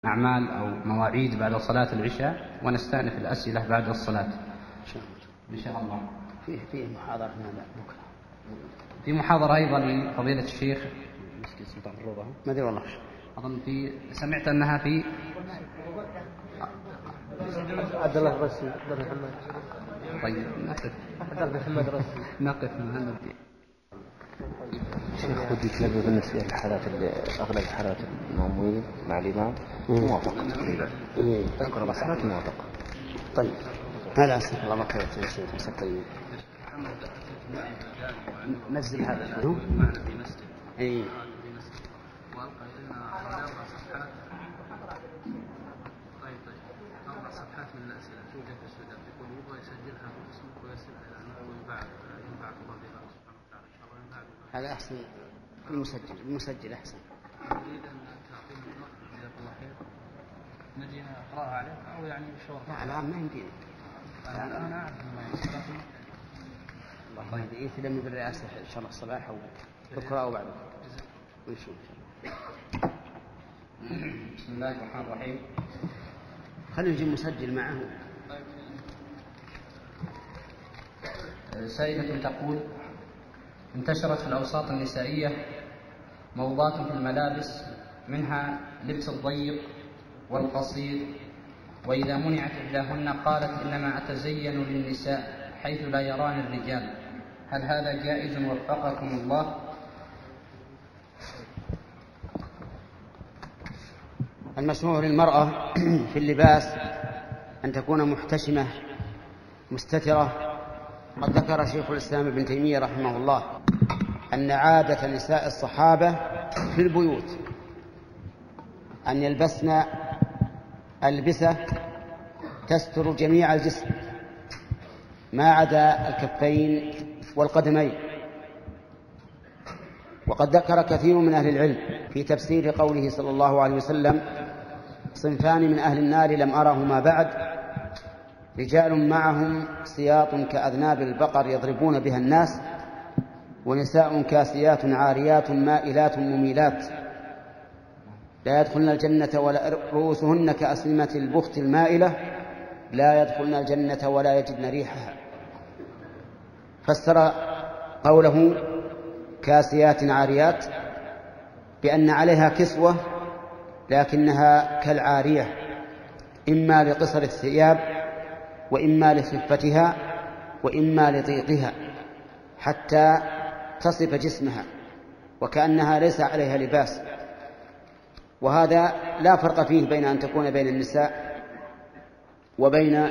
أعمال أو مواعيد بعد صلاة العشاء، ونستأنف الأسئلة بعد الصلاة إن شاء الله. فيه محاضرة بكرة، في محاضرة أيضا لفضيلة الشيخ مسجد سلطان الروضة، ما أدري والله، أظن سمعت أنها في عبد الله الرسي عبد محمد. طيب نقف عبد محمد الرسي نقف مع شيخ ودي تلقى بالنسبة للحالات أغلب الحالات المأمومين مع الإمام موافقة تقريبا. أذكر بس حالات موافقة. طيب هذا أسف الله مكرت يا شيخ مسك. طيب نزل هذا شنو؟ إيه وألقى إلينا 4 صفحات. طيب 4 صفحات من الأسئلة توجد في السودان، يقول يبغى يسجلها باسمك ويرسلها إلى أنه ينفعك الله بها سبحانه وتعالى إن شاء الله ينفعك. هذا أحسن، المسجل أحسن. أريد أن تعطيني الوقت جزاك الله خير، نجي أقرأها عليك أو يعني شورى. لا الآن ما يمديني، أنا أعرف ما يصير. الله يهديه يتلم بالرئاسة إن شاء الله الصباح أو بكرة أو بعد ونشوف. بسم الله الرحمن الرحيم. خلينا نجي مسجل معه. سائلة تقول: انتشرت في الأوساط النسائية موضات في الملابس، منها لبس الضيق والقصير، وإذا منعت إحداهن قالت إنما أتزين للنساء حيث لا يران الرجال، هل هذا جائز وفقكم الله؟ المشروع للمرأة في اللباس أن تكون محتشمة مستترة. قد ذكر شيخ الإسلام ابن تيمية رحمه الله أن عادة نساء الصحابة في البيوت أن يلبسن ألبسة تستر جميع الجسم ما عدا الكفين والقدمين. وقد ذكر كثير من أهل العلم في تفسير قوله صلى الله عليه وسلم: صنفان من أهل النار لم أرهما بعد، رجال معهم سياط كأذناب البقر يضربون بها الناس، ونساء كاسيات عاريات مائلات مميلات لا يدخلن الجنة ولا رؤوسهن كأسلمة البخت المائلة لا يدخلن الجنة ولا يجدن ريحها. فسر قوله كاسيات عاريات بأن عليها كسوة لكنها كالعارية، إما لقصر الثياب وإما لخفتها وإما لضيقها، حتى تصف جسمها وكأنها ليس عليها لباس. وهذا لا فرق فيه بين أن تكون بين النساء وبين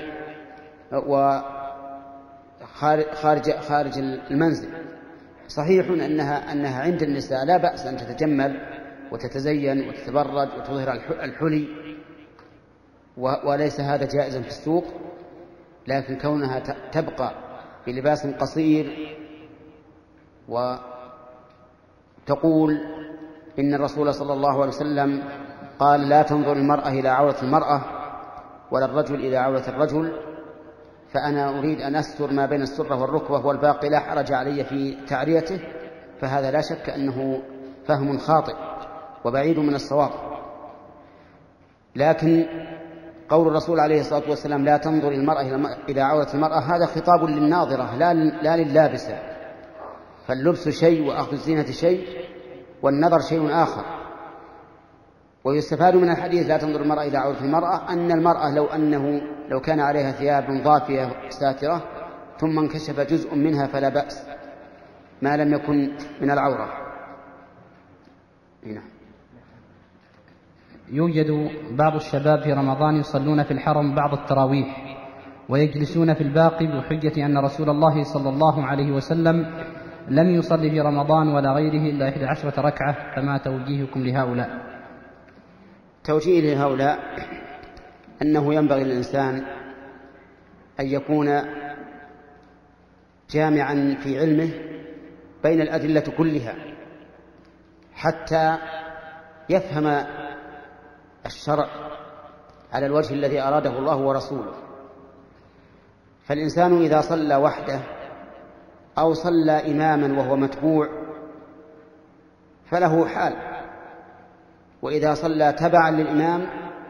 خارج المنزل. صحيح أنها عند النساء لا بأس أن تتجمل وتتزين وتتبرج وتظهر الحلي، وليس هذا جائزا في السوق، لكن كونها تبقى بلباس قصير وتقول إن الرسول صلى الله عليه وسلم قال: لا تنظر المرأة إلى عورة المرأة ولا الرجل إلى عورة الرجل، فأنا أريد أن أستر ما بين السرة والركبة والباقي لا حرج علي في تعريته، فهذا لا شك أنه فهم خاطئ وبعيد من الصواب. لكن قول الرسول عليه الصلاة والسلام: لا تنظر المرأة إلى عورة المرأة، هذا خطاب للناظرة لا لللابسة، فاللبس شيء وأخذ الزينة شيء والنظر شيء آخر. ويستفاد من الحديث لا تنظر المرأة إلى عورة المرأة أن المرأة لو كان عليها ثياب ضافية ساترة ثم انكشف جزء منها فلا بأس ما لم يكن من العورة. هنا يوجد بعض الشباب في رمضان يصلون في الحرم بعض التراويح ويجلسون في الباقي بحجة أن رسول الله صلى الله عليه وسلم لم يصلي في رمضان ولا غيره إلا 11 ركعة، فما توجيهكم لهؤلاء؟ توجيه لهؤلاء أنه ينبغي للإنسان أن يكون جامعا في علمه بين الأدلة كلها حتى يفهم الشرع على الوجه الذي أراده الله ورسوله. فالإنسان إذا صلى وحده أو صلى إماما وهو متبوع فله حال، وإذا صلى تبعا للإمام